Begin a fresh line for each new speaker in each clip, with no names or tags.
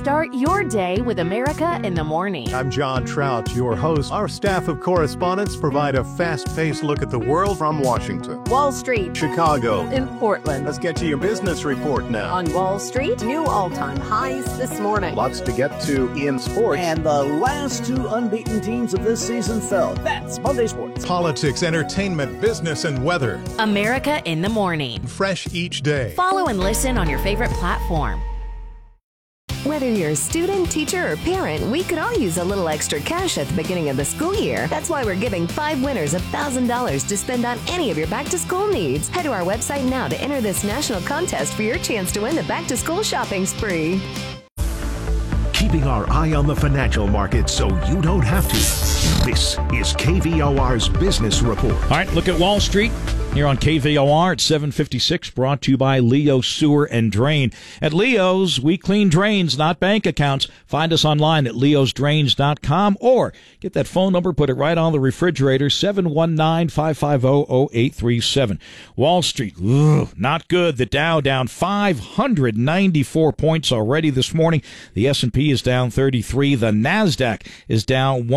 Start your day with America in the Morning.
I'm John Trout, your host. Our staff of correspondents provide a fast-paced look at the world from Washington,
Wall Street,
Chicago,
in Portland.
Let's get to your business report now.
On Wall Street, new all-time highs this morning.
Lots to get to in sports.
And the last two unbeaten teams of this season fell. That's Monday Sports.
Politics, entertainment, business, and weather.
America in the Morning.
Fresh each day.
Follow and listen on your favorite platform.
Whether you're a student, teacher, or parent, we could all use a little extra cash at the beginning of the school year. That's why we're giving 5 winners $1,000 to spend on any of your back-to-school needs. Head to our website now to enter this national contest for your chance to win the back-to-school shopping spree.
Keeping our eye on the financial markets so you don't have to. This is KVOR's Business Report.
All right, look at Wall Street here on KVOR at 7:56, brought to you by Leo Sewer and Drain. At Leo's, we clean drains, not bank accounts. Find us online at leosdrains.com or get that phone number, put it right on the refrigerator, 719-550-0837. Wall Street, not good. The Dow down 594 points already this morning. The S&P is down 33. The NASDAQ is down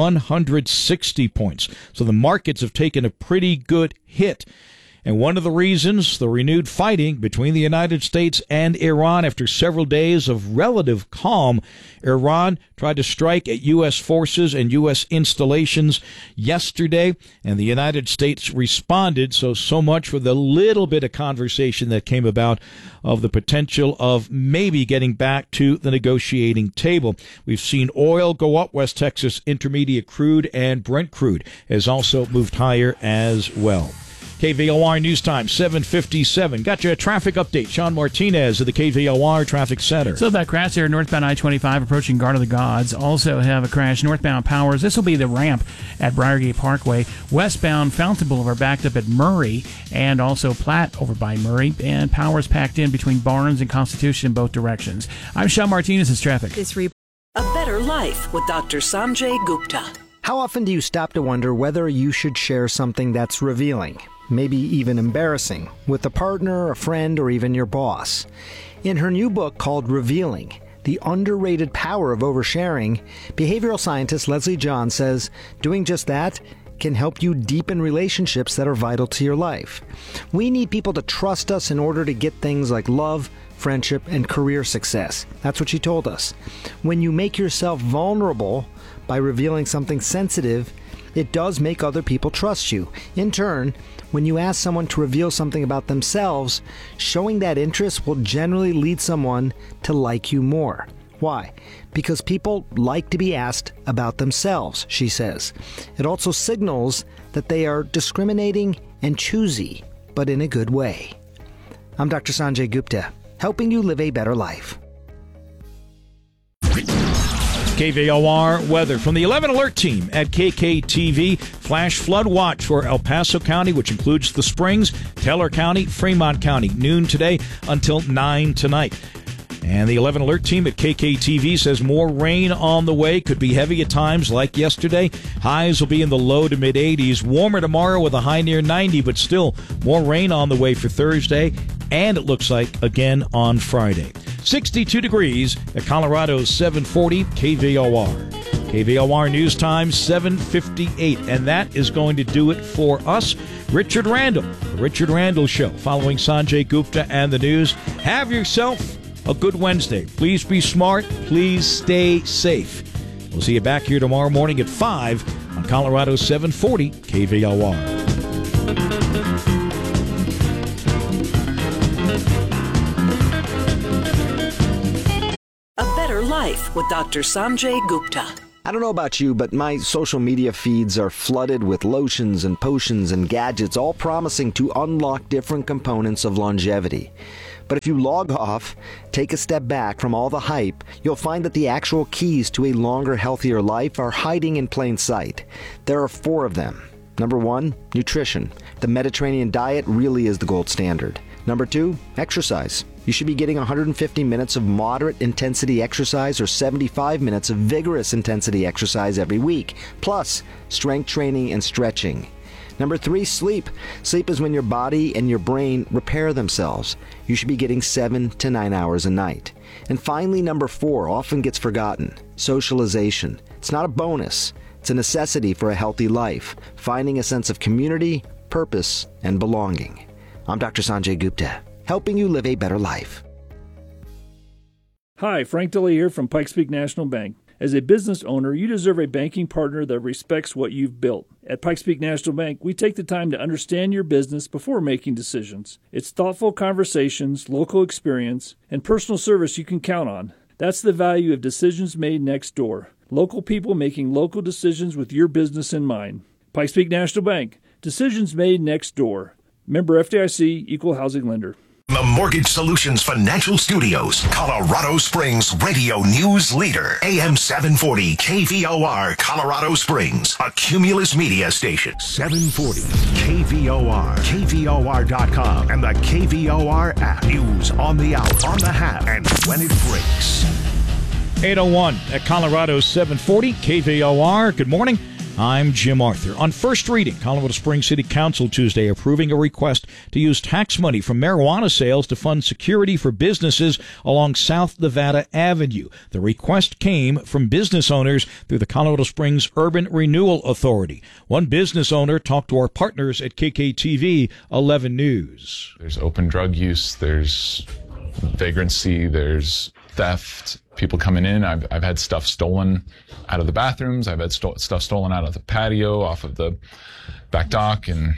160 points. So the markets have taken a pretty good hit. And one of the reasons, the renewed fighting between the United States and Iran after several days of relative calm. Iran tried to strike at U.S. forces and U.S. installations yesterday, and the United States responded. So much for the little bit of conversation that came about of the potential of maybe getting back to the negotiating table. We've seen oil go up. West Texas Intermediate crude and Brent crude has also moved higher as well. KVOR News Time, 7:57. Got you a traffic update. Sean Martinez of the KVOR Traffic Center.
So that crash there, northbound I-25 approaching Garden of the Gods. Also have a crash northbound Powers. This will be the ramp at Briargate Parkway. Westbound Fountain Boulevard backed up at Murray and also Platte over by Murray. And Powers packed in between Barnes and Constitution in both directions. I'm Sean Martinez. It's traffic.
A Better Life with Dr. Sanjay Gupta.
How often do you stop to wonder whether you should share something that's revealing, maybe even embarrassing, with a partner, a friend, or even your boss? In her new book called Revealing, The Underrated Power of Oversharing, behavioral scientist Leslie John says doing just that can help you deepen relationships that are vital to your life. We need people to trust us in order to get things like love, friendship, and career success. That's what she told us. When you make yourself vulnerable by revealing something sensitive, it does make other people trust you. In turn, when you ask someone to reveal something about themselves, showing that interest will generally lead someone to like you more. Why? Because people like to be asked about themselves, she says. It also signals that they are discriminating and choosy, but in a good way. I'm Dr. Sanjay Gupta, helping you live a better life.
KVOR weather from the 11 Alert Team at KKTV. Flash flood watch for El Paso County, which includes the Springs, Teller County, Fremont County, noon today until 9 tonight. And the 11 Alert Team at KKTV says more rain on the way. Could be heavy at times like yesterday. Highs will be in the low to mid 80s. Warmer tomorrow with a high near 90, but still more rain on the way for Thursday. And it looks like again on Friday. 62 degrees at Colorado's 740 KVOR. KVOR News Time 7:58. And that is going to do it for us. Richard Randall, The Richard Randall Show, following Sanjay Gupta and the news. Have yourself a good Wednesday. Please be smart. Please stay safe. We'll see you back here tomorrow morning at 5 on Colorado 740 KVOR.
A Better Life with Dr. Sanjay Gupta.
I don't know about you, but my social media feeds are flooded with lotions and potions and gadgets, all promising to unlock different components of longevity. But if you log off, take a step back from all the hype, you'll find that the actual keys to a longer, healthier life are hiding in plain sight. There are 4 of them. Number 1, nutrition. The Mediterranean diet really is the gold standard. Number 2, exercise. You should be getting 150 minutes of moderate intensity exercise or 75 minutes of vigorous intensity exercise every week, plus strength training and stretching. Number 3, sleep. Sleep is when your body and your brain repair themselves. You should be getting 7 to 9 hours a night. And finally, number 4 often gets forgotten. Socialization. It's not a bonus. It's a necessity for a healthy life, finding a sense of community, purpose, and belonging. I'm Dr. Sanjay Gupta, helping you live a better life.
Hi, Frank Dilley here from Pikes Peak National Bank. As a business owner, you deserve a banking partner that respects what you've built. At Pikes Peak National Bank, we take the time to understand your business before making decisions. It's thoughtful conversations, local experience, and personal service you can count on. That's the value of decisions made next door. Local people making local decisions with your business in mind. Pikes Peak National Bank. Decisions made next door. Member FDIC, Equal Housing Lender.
The Mortgage Solutions Financial Studios, Colorado Springs radio news leader, AM 740 KVOR, Colorado Springs, a Cumulus Media station. 740 KVOR, KVOR.com, and the KVOR app. News on the hour, on the half, and when it breaks.
8:01 at Colorado 740 KVOR. Good morning. I'm Jim Arthur. On first reading, Colorado Springs City Council Tuesday approving a request to use tax money from marijuana sales to fund security for businesses along South Nevada Avenue. The request came from business owners through the Colorado Springs Urban Renewal Authority. One business owner talked to our partners at KKTV 11 News.
There's open drug use, there's vagrancy, there's theft, people coming in. I've had stuff stolen out of the bathrooms. I've had stuff stolen out of the patio, off of the back dock. And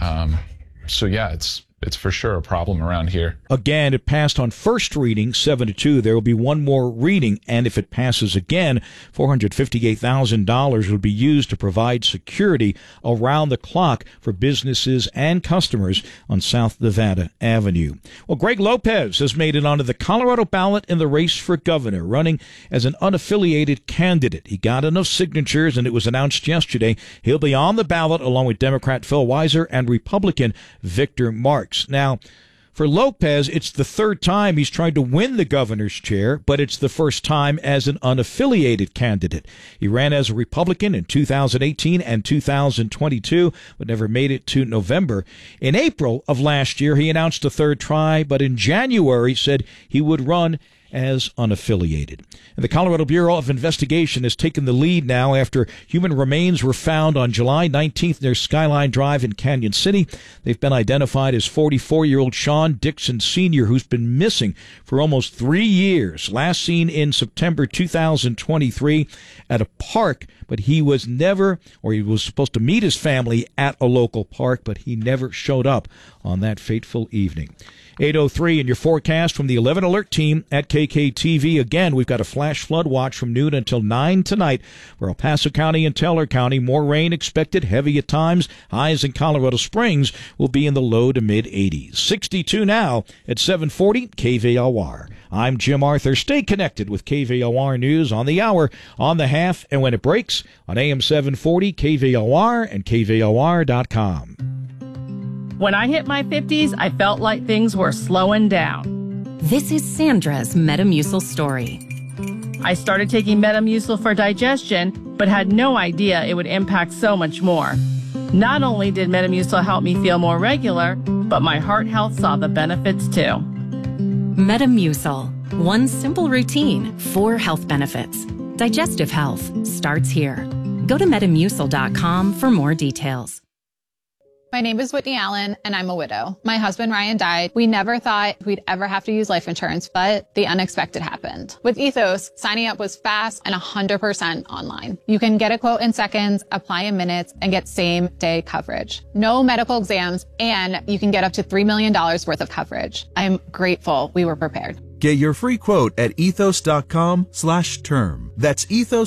so, yeah, it's for sure a problem around here.
Again, it passed on first reading, 7-2. There will be one more reading, and if it passes again, $458,000 will be used to provide security around the clock for businesses and customers on South Nevada Avenue. Well, Greg Lopez has made it onto the Colorado ballot in the race for governor, running as an unaffiliated candidate. He got enough signatures, and it was announced yesterday he'll be on the ballot along with Democrat Phil Weiser and Republican Victor Marks. Now, for Lopez, it's the third time he's tried to win the governor's chair, but it's the first time as an unaffiliated candidate. He ran as a Republican in 2018 and 2022, but never made it to November. In April of last year, he announced a third try, but in January said he would run as unaffiliated. And the Colorado Bureau of Investigation has taken the lead now after human remains were found on July 19th near Skyline Drive in Canyon City. They've been identified as 44-year-old Sean Dixon Sr., who's been missing for almost 3 years. Last seen in September 2023 at a park, but he was supposed to meet his family at a local park, but he never showed up on that fateful evening. 8:03 in your forecast from the 11 Alert team at KKTV. Again, we've got a flash flood watch from noon until 9 tonight for El Paso County and Teller County. More rain expected, heavy at times. Highs in Colorado Springs will be in the low to mid 80s. 62 now at 740 KVOR. I'm Jim Arthur. Stay connected with KVOR News on the hour, on the half, and when it breaks on AM 740 KVOR and KVOR.com.
When I hit my 50s, I felt like things were slowing down.
This is Sandra's Metamucil story.
I started taking Metamucil for digestion, but had no idea it would impact so much more. Not only did Metamucil help me feel more regular, but my heart health saw the benefits too.
Metamucil. One simple routine, 4 health benefits. Digestive health starts here. Go to Metamucil.com for more details.
My name is Whitney Allen, and I'm a widow. My husband, Ryan, died. We never thought we'd ever have to use life insurance, but the unexpected happened. With Ethos, signing up was fast and 100% online. You can get a quote in seconds, apply in minutes, and get same-day coverage. No medical exams, and you can get up to $3 million worth of coverage. I'm grateful we were prepared.
Get your free quote at ethos.com/term. That's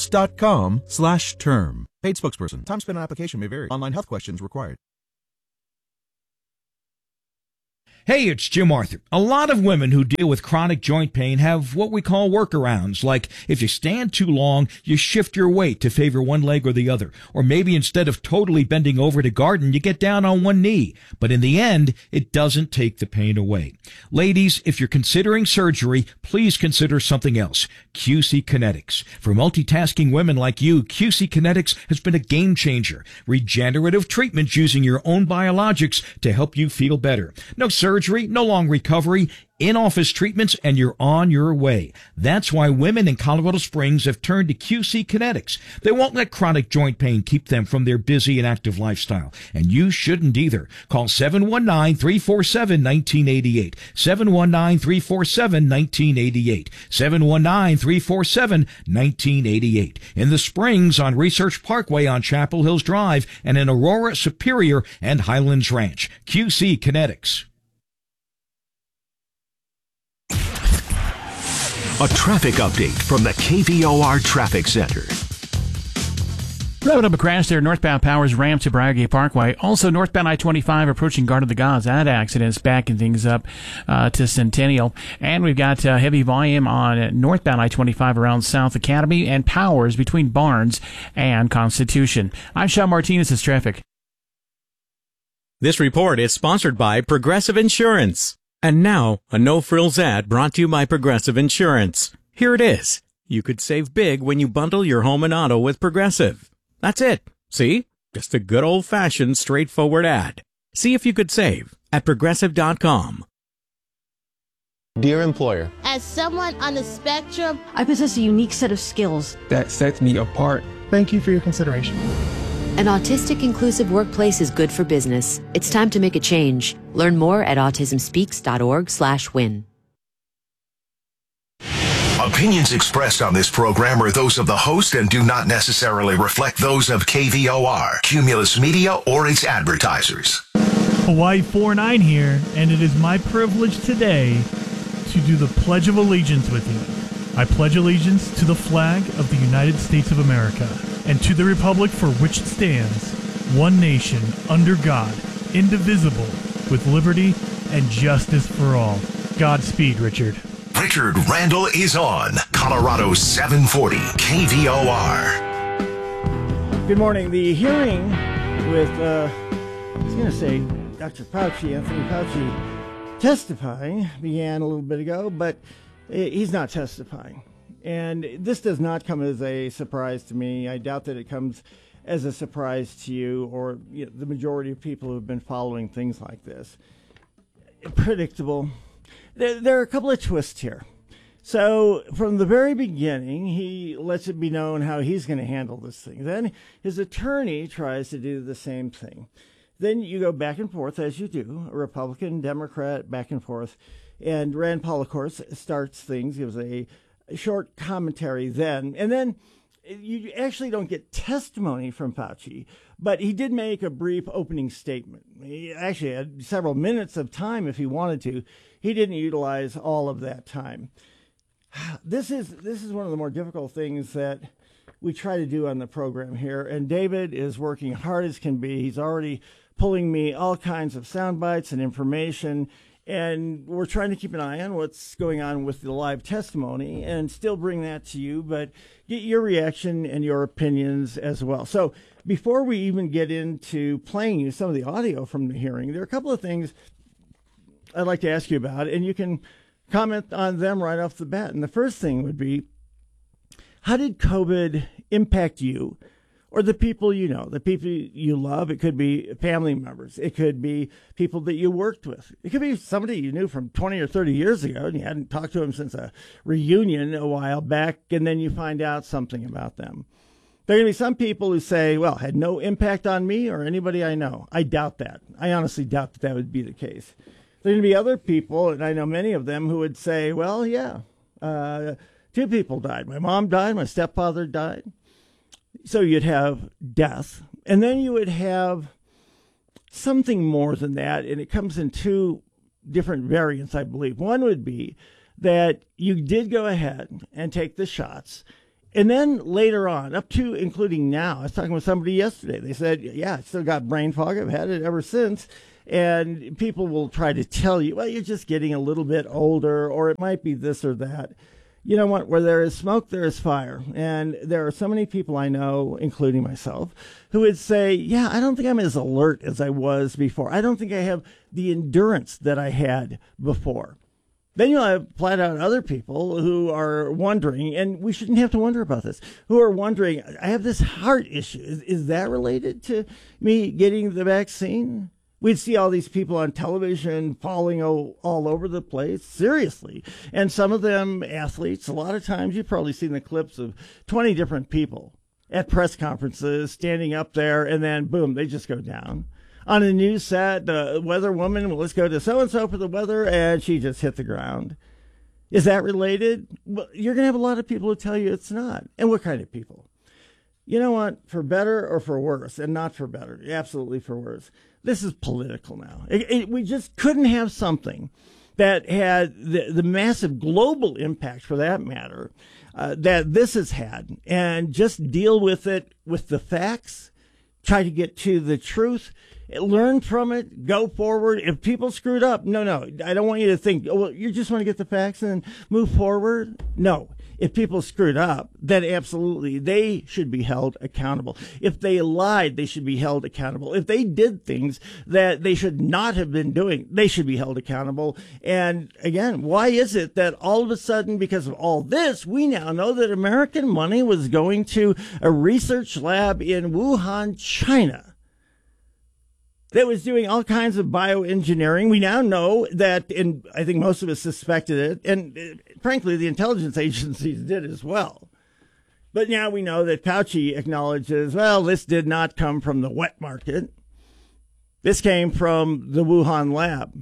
ethos.com/term. Paid spokesperson. Time spent on application may vary. Online health questions required.
Hey, it's Jim Arthur. A lot of women who deal with chronic joint pain have what we call workarounds, like if you stand too long, you shift your weight to favor one leg or the other. Or maybe instead of totally bending over to garden, you get down on one knee. But in the end, it doesn't take the pain away. Ladies, if you're considering surgery, please consider something else. QC Kinetics. For multitasking women like you, QC Kinetics has been a game changer. Regenerative treatments using your own biologics to help you feel better. No surgery, no long recovery, in-office treatments, and you're on your way. That's why women in Colorado Springs have turned to QC Kinetics. They won't let chronic joint pain keep them from their busy and active lifestyle. And you shouldn't either. Call 719-347-1988. 719-347-1988. 719-347-1988. In the Springs on Research Parkway on Chapel Hills Drive and in Aurora, Superior, and Highlands Ranch. QC Kinetics.
A traffic update from the KVOR Traffic Center.
Wrapping up a crash there, northbound Powers ramp to Briargate Parkway. Also, northbound I-25 approaching Garden of the Gods. That accident's backing things up to Centennial. And we've got heavy volume on northbound I-25 around South Academy and Powers between Barnes and Constitution. I'm Sean Martinez. It's traffic.
This report is sponsored by Progressive Insurance. And now, a no-frills ad brought to you by Progressive Insurance. Here it is. You could save big when you bundle your home and auto with Progressive. That's it. See? Just a good old-fashioned, straightforward ad. See if you could save at Progressive.com.
Dear employer,
as someone on the spectrum,
I possess a unique set of skills
that sets me apart. Thank you for your consideration.
An autistic inclusive workplace is good for business. It's time to make a change. Learn more at autismspeaks.org/win.
Opinions expressed on this program are those of the host and do not necessarily reflect those of KVOR, Cumulus Media, or its advertisers.
Hawaii 4-9 here, and it is my privilege today to do the Pledge of Allegiance with you. I pledge allegiance to the flag of the United States of America and to the republic for which it stands, one nation, under God, indivisible, with liberty and justice for all. Godspeed, Richard.
Richard Randall is on Colorado 740 KVOR.
Good morning. The hearing with, I was going to say Dr. Fauci, Anthony Fauci, testifying began a little bit ago, but he's not testifying. And this does not come as a surprise to me. I doubt that it comes as a surprise to you or the majority of people who have been following things like this. Predictable. There are a couple of twists here. So from the very beginning, he lets it be known how he's going to handle this thing. Then his attorney tries to do the same thing. Then you go back and forth, as you do, a Republican, Democrat, back and forth. And Rand Paul, of course, starts things, gives a short commentary then. And then you actually don't get testimony from Fauci, but he did make a brief opening statement. He actually had several minutes of time if he wanted to. He didn't utilize all of that time. This is one of the more difficult things that we try to do on the program here. And David is working hard as can be. He's already pulling me all kinds of sound bites and information. And we're trying to keep an eye on what's going on with the live testimony and still bring that to you, but get your reaction and your opinions as well. So before we even get into playing you some of the audio from the hearing, there are a couple of things I'd like to ask you about, and you can comment on them right off the bat. And the first thing would be, how did COVID impact you or the people you know, the people you love? It could be family members. It could be people that you worked with. It could be somebody you knew from 20 or 30 years ago, and you hadn't talked to them since a reunion a while back, and then you find out something about them. There are going to be some people who say, well, had no impact on me or anybody I know. I doubt that. I honestly doubt that would be the case. There are going to be other people, and I know many of them, who would say, well, yeah, two people died. My mom died. My stepfather died. So you'd have death, and then you would have something more than that, and it comes in two different variants, I believe. One would be that you did go ahead and take the shots, and then later on, up to including now, I was talking with somebody yesterday. They said, yeah, I still got brain fog. I've had it ever since. And people will try to tell you, well, you're just getting a little bit older, or it might be this or that. You know what? Where there is smoke, there is fire. And there are so many people I know, including myself, who would say, yeah, I don't think I'm as alert as I was before. I don't think I have the endurance that I had before. Then you'll have flat out other people who are wondering, and we shouldn't have to wonder about this, who are wondering, I have this heart issue. Is that related to me getting the vaccine? We'd see all these people on television falling all over the place, seriously. And some of them athletes. A lot of times you've probably seen the clips of 20 different people at press conferences standing up there, and then, boom, they just go down. On a news set, the weather woman, well, let's go to so-and-so for the weather, and she just hit the ground. Is that related? Well, you're going to have a lot of people who tell you it's not. And what kind of people? You know what? For better or for worse, and not for better, absolutely for worse. This is political now. We just couldn't have something that had the massive global impact, for that matter, that this has had, and just deal with it with the facts, try to get to the truth, learn from it, go forward. If people screwed up, no, I don't want you to think, well, you just want to get the facts and move forward. No. If people screwed up, then absolutely they should be held accountable. If they lied, they should be held accountable. If they did things that they should not have been doing, they should be held accountable. And again, why is it that all of a sudden, because of all this, we now know that American money was going to a research lab in Wuhan, China, that was doing all kinds of bioengineering? We now know that, and I think most of us suspected it, and frankly, the intelligence agencies did as well. But now we know that Fauci acknowledges, well, this did not come from the wet market. This came from the Wuhan lab.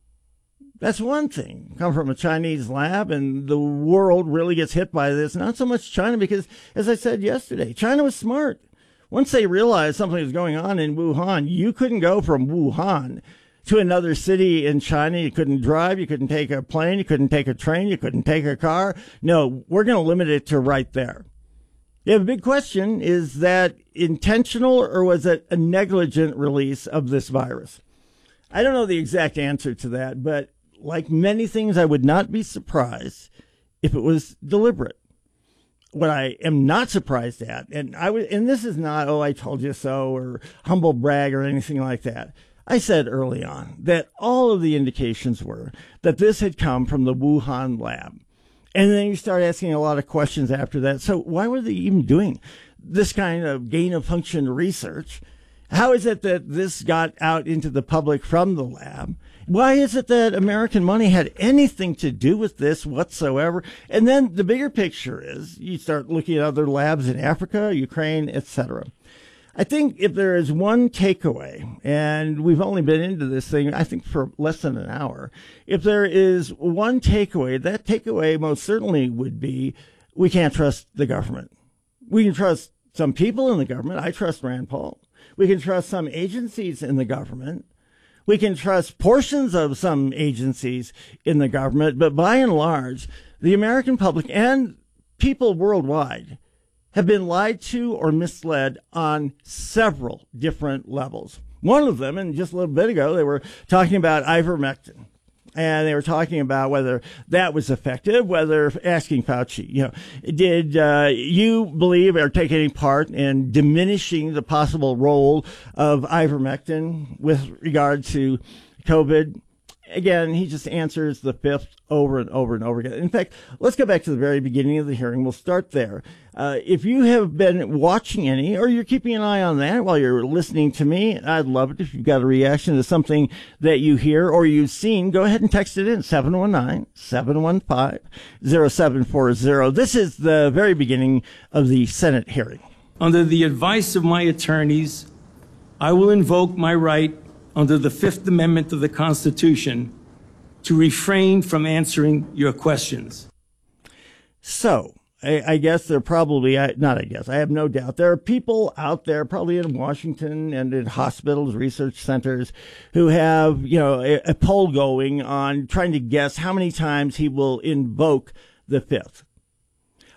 That's one thing. Come from a Chinese lab, and the world really gets hit by this. Not so much China, because, as I said yesterday, China was smart. Once they realized something was going on in Wuhan, you couldn't go from Wuhan to another city in China. You couldn't drive. You couldn't take a plane. You couldn't take a train. You couldn't take a car. No, we're going to limit it to right there. Yeah, the big question is that intentional, or was it a negligent release of this virus? I don't know the exact answer to that, but like many things, I would not be surprised if it was deliberate. What I am not surprised at, and this is not, oh, I told you so, or humble brag or anything like that. I said early on that all of the indications were that this had come from the Wuhan lab. And then you start asking a lot of questions after that. So why were they even doing this kind of gain of function research? How is it that this got out into the public from the lab? Why is it that American money had anything to do with this whatsoever? And then the bigger picture is you start looking at other labs in Africa, Ukraine, etc. I think if there is one takeaway, and we've only been into this thing, I think, for less than an hour, if there is one takeaway, that takeaway most certainly would be we can't trust the government. We can trust some people in the government. I trust Rand Paul. We can trust some agencies in the government. We can trust portions of some agencies in the government, but by and large, the American public and people worldwide have been lied to or misled on several different levels. One of them, and just a little bit ago, they were talking about ivermectin. And they were talking about whether that was effective, whether asking Fauci, did you believe or take any part in diminishing the possible role of ivermectin with regard to COVID? Again, he just answers the fifth over and over and over again. In fact, let's go back to the very beginning of the hearing. We'll start there. If you have been watching any, or you're keeping an eye on that while you're listening to me, I'd love it if you've got a reaction to something that you hear or you've seen. Go ahead and text it in, 719-715-0740. This is the very beginning of the Senate hearing.
Under the advice of my attorneys, I will invoke my right under the Fifth Amendment of the Constitution to refrain from answering your questions.
So, I guess there probably, not I guess, I have no doubt, there are people out there probably in Washington and in hospitals, research centers, who have, a poll going on trying to guess how many times he will invoke the Fifth.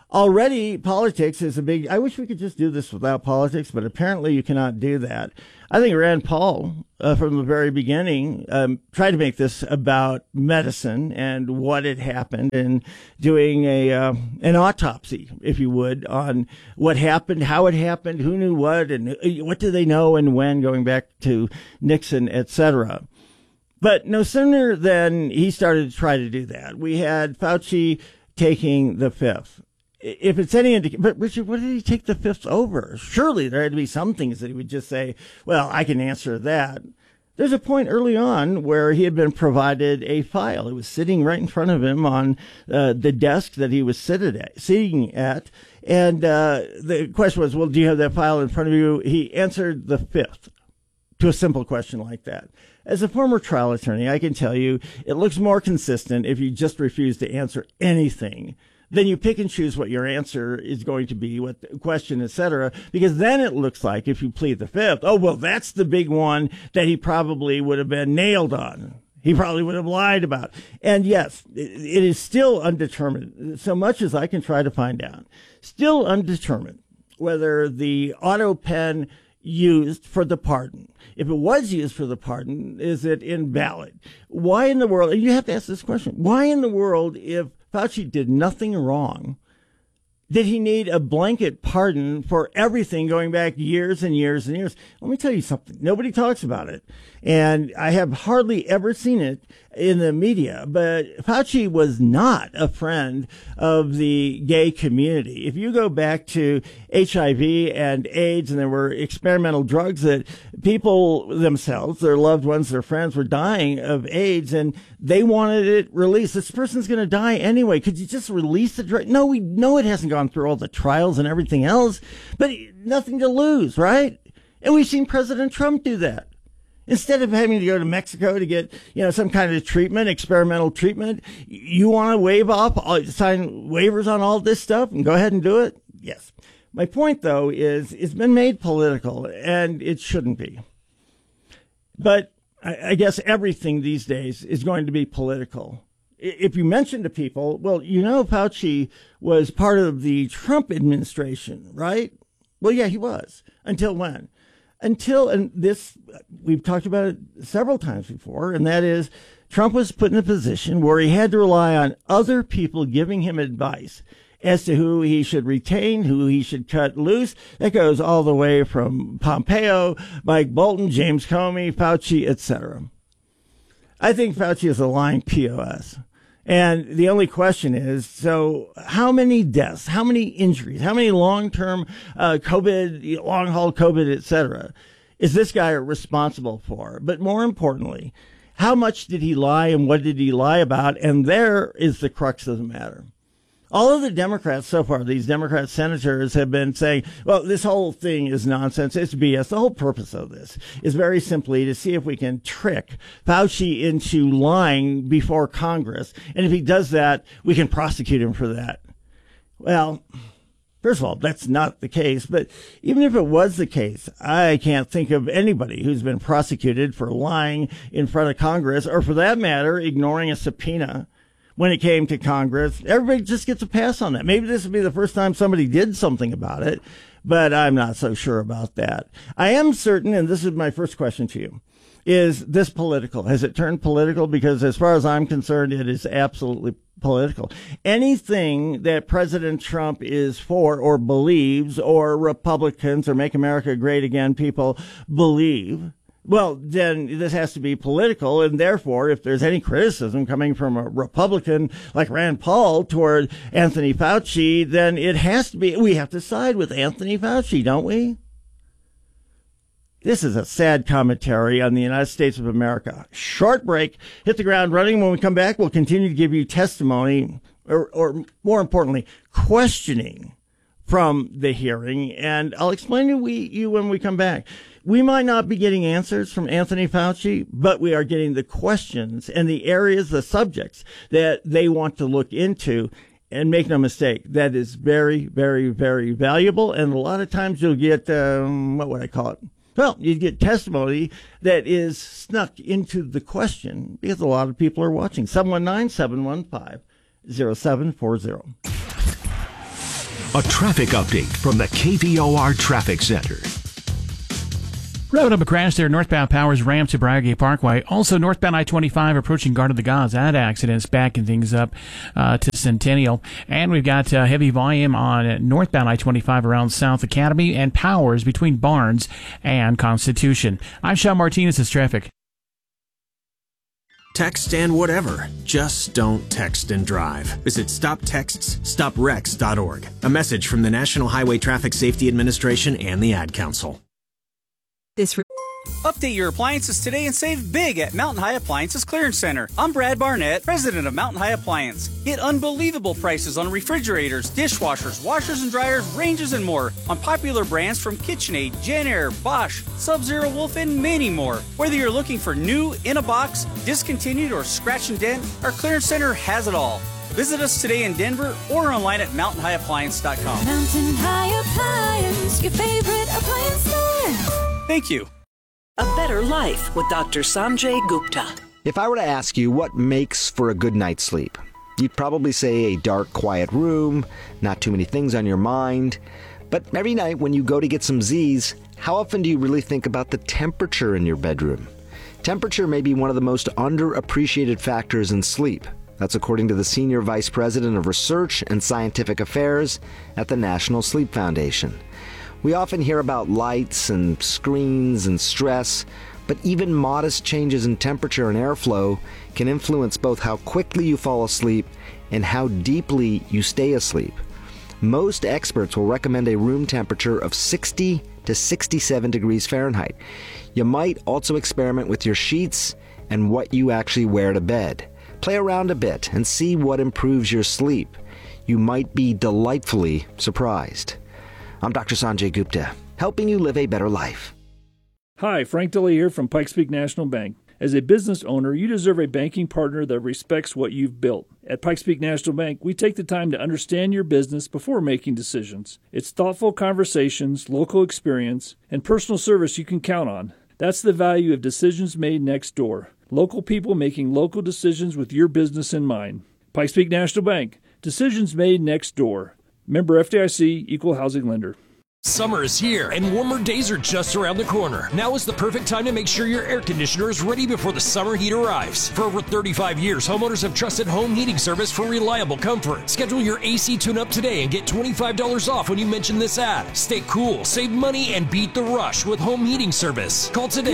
Already, politics is a big... I wish we could just do this without politics, but apparently you cannot do that. I think Rand Paul, from the very beginning, tried to make this about medicine and what had happened, and doing an autopsy, if you would, on what happened, how it happened, who knew what, and what do they know and when, going back to Nixon, etc. But no sooner than he started to try to do that, we had Fauci taking the fifth. If it's any indication, but Richard, what did he take the fifth over? Surely there had to be some things that he would just say, well, I can answer that. There's a point early on where he had been provided a file. It was sitting right in front of him on the desk that he was sitting at. And the question was, well, do you have that file in front of you? He answered the fifth to a simple question like that. As a former trial attorney, I can tell you it looks more consistent if you just refuse to answer anything. Then you pick and choose what your answer is going to be, what the question, etc. Because then it looks like if you plead the fifth, oh, well, that's the big one that he probably would have been nailed on. He probably would have lied about. And yes, it is still undetermined, so much as I can try to find out. Still undetermined whether the auto pen used for the pardon, if it was used for the pardon, is it invalid? Why in the world, and you have to ask this question, why in the world, if Fauci did nothing wrong, did he need a blanket pardon for everything going back years and years and years? Let me tell you something. Nobody talks about it. And I have hardly ever seen it in the media, but Fauci was not a friend of the gay community. If you go back to HIV and AIDS, and there were experimental drugs that people themselves, their loved ones, their friends were dying of AIDS, and they wanted it released. This person's going to die anyway. Could you just release the drug? No, we know it hasn't gone through all the trials and everything else, but nothing to lose, right? And we've seen President Trump do that. Instead of having to go to Mexico to get, some kind of treatment, experimental treatment, you want to waive off, sign waivers on all this stuff and go ahead and do it? Yes. My point, though, is it's been made political, and it shouldn't be. But I guess everything these days is going to be political. If you mention to people, well, Fauci was part of the Trump administration, right? Well, yeah, he was. Until when? And this, we've talked about it several times before, and that is Trump was put in a position where he had to rely on other people giving him advice as to who he should retain, who he should cut loose. That goes all the way from Pompeo, Mike Bolton, James Comey, Fauci, etc. I think Fauci is a lying POS. And the only question is, so how many deaths, how many injuries, how many long-term COVID, long-haul COVID, et cetera, is this guy responsible for? But more importantly, how much did he lie and what did he lie about? And there is the crux of the matter. All of the Democrats so far, these Democrat senators have been saying, well, this whole thing is nonsense. It's BS. The whole purpose of this is very simply to see if we can trick Fauci into lying before Congress. And if he does that, we can prosecute him for that. Well, first of all, that's not the case. But even if it was the case, I can't think of anybody who's been prosecuted for lying in front of Congress, or for that matter, ignoring a subpoena. When it came to Congress, everybody just gets a pass on that. Maybe this would be the first time somebody did something about it, but I'm not so sure about that. I am certain, and this is my first question to you, is this political? Has it turned political? Because as far as I'm concerned, it is absolutely political. Anything that President Trump is for or believes, or Republicans or Make America Great Again people believe, well, then this has to be political, and therefore, if there's any criticism coming from a Republican like Rand Paul toward Anthony Fauci, then it has to be, we have to side with Anthony Fauci, don't we? This is a sad commentary on the United States of America. Short break, hit the ground running. When we come back, we'll continue to give you testimony, or more importantly, questioning from the hearing, and I'll explain to you when we come back. We might not be getting answers from Anthony Fauci, but we are getting the questions and the areas, the subjects that they want to look into. And make no mistake, that is very, very, very valuable. And a lot of times you'll get, what would I call it? Well, you get testimony that is snuck into the question because a lot of people are watching. 719-715-0740.
A traffic update from the KVOR Traffic Center.
Wrapping up a crash there, northbound Powers ramp to Briargate Parkway. Also, northbound I-25 approaching Garden of the Gods. That accident's backing things up to Centennial. And we've got heavy volume on northbound I-25 around South Academy and Powers between Barnes and Constitution. I'm Sean Martinez. It's traffic.
Text and whatever. Just don't text and drive. Visit StopTextsStopWrecks.org. A message from the National Highway Traffic Safety Administration and the Ad Council.
Update your appliances today and save big at Mountain High Appliances Clearance Center. I'm Brad Barnett, president of Mountain High Appliance. Get unbelievable prices on refrigerators, dishwashers, washers and dryers, ranges, and more on popular brands from KitchenAid, JennAir, Bosch, Sub-Zero Wolf, and many more. Whether you're looking for new, in a box, discontinued, or scratch and dent, our Clearance Center has it all. Visit us today in Denver or online at mountainhighappliance.com.
Mountain High Appliance, your favorite appliance store.
Thank you.
A Better Life with Dr. Sanjay Gupta.
If I were to ask you what makes for a good night's sleep, you'd probably say a dark, quiet room, not too many things on your mind. But every night when you go to get some Z's, how often do you really think about the temperature in your bedroom? Temperature may be one of the most underappreciated factors in sleep. That's according to the Senior Vice President of Research and Scientific Affairs at the National Sleep Foundation. We often hear about lights and screens and stress, but even modest changes in temperature and airflow can influence both how quickly you fall asleep and how deeply you stay asleep. Most experts will recommend a room temperature of 60 to 67 degrees Fahrenheit. You might also experiment with your sheets and what you actually wear to bed. Play around a bit and see what improves your sleep. You might be delightfully surprised. I'm Dr. Sanjay Gupta, helping you live a better life.
Hi, Frank DeLay here from Pikes Peak National Bank. As a business owner, you deserve a banking partner that respects what you've built. At Pikes Peak National Bank, we take the time to understand your business before making decisions. It's thoughtful conversations, local experience, and personal service you can count on. That's the value of decisions made next door. Local people making local decisions with your business in mind. Pikes Peak National Bank. Decisions made next door. Member FDIC, Equal Housing Lender.
Summer is here, and warmer days are just around the corner. Now is the perfect time to make sure your air conditioner is ready before the summer heat arrives. For over 35 years, homeowners have trusted Home Heating Service for reliable comfort. Schedule your AC tune-up today and get $25 off when you mention this ad. Stay cool, save money, and beat the rush with Home Heating Service. Call today.